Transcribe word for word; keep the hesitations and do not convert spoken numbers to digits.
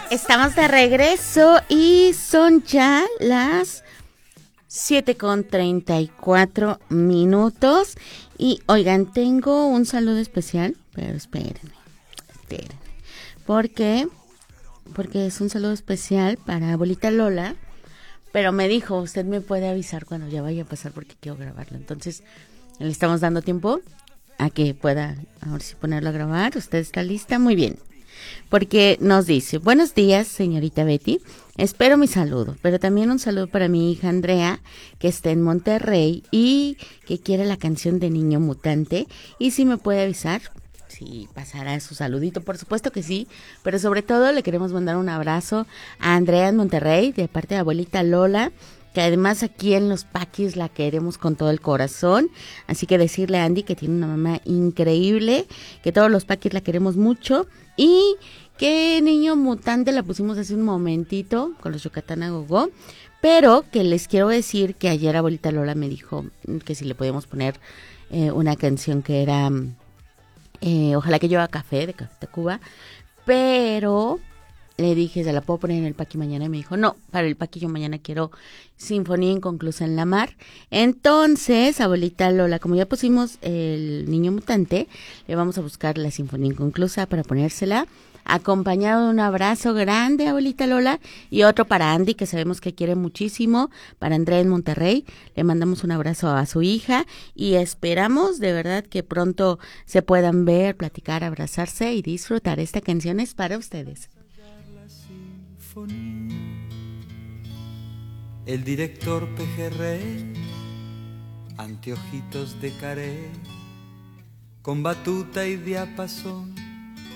Estamos de regreso y son ya las siete con treinta y cuatro minutos. Y oigan, tengo un saludo especial, pero espérenme, espérenme. ¿Por qué? Porque es un saludo especial para abuelita Lola, pero me dijo, usted me puede avisar cuando ya vaya a pasar porque quiero grabarlo. Entonces, le estamos dando tiempo a que pueda, ahora sí, ponerlo a grabar. ¿Usted está lista? Muy bien. Porque nos dice, buenos días, señorita Betty, espero mi saludo, pero también un saludo para mi hija Andrea, que está en Monterrey y que quiere la canción de Niño Mutante, y si me puede avisar, si pasará su saludito, por supuesto que sí, pero sobre todo le queremos mandar un abrazo a Andrea en Monterrey, de parte de abuelita Lola, que además aquí en Los Paquis la queremos con todo el corazón, así que decirle a Andy que tiene una mamá increíble, que todos los Paquis la queremos mucho, y que Niño Mutante la pusimos hace un momentito con los Yucatán a Gogo, pero que les quiero decir que ayer abuelita Lola me dijo que si le podíamos poner eh, una canción que era eh, Ojalá que llueva café, de Café Tacuba, pero le dije, ¿se la puedo poner en el Paqui mañana? Y me dijo, no, para el Paqui yo mañana quiero Sinfonía Inconclusa en la Mar. Entonces, abuelita Lola, como ya pusimos el Niño Mutante, le vamos a buscar la Sinfonía Inconclusa para ponérsela, acompañado de un abrazo grande, abuelita Lola, y otro para Andy, que sabemos que quiere muchísimo, para Andrea en Monterrey. Le mandamos un abrazo a su hija y esperamos de verdad que pronto se puedan ver, platicar, abrazarse y disfrutar. Esta canción es para ustedes. El director pejerrey, anteojitos de carey, con batuta y diapasón,